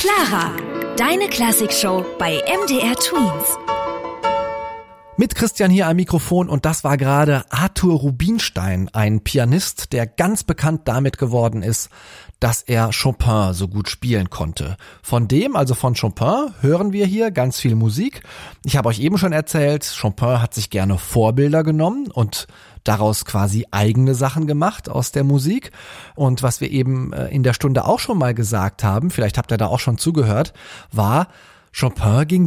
Clara, deine Klassikshow bei MDR Tweens. Mit Christian hier am Mikrofon und das war gerade Arthur Rubinstein, ein Pianist, der ganz bekannt damit geworden ist, dass er Chopin so gut spielen konnte. Von dem, also von Chopin, hören wir hier ganz viel Musik. Ich habe euch eben schon erzählt, Chopin hat sich gerne Vorbilder genommen und daraus quasi eigene Sachen gemacht aus der Musik. Und was wir eben in der Stunde auch schon mal gesagt haben, vielleicht habt ihr da auch schon zugehört, war, Chopin ging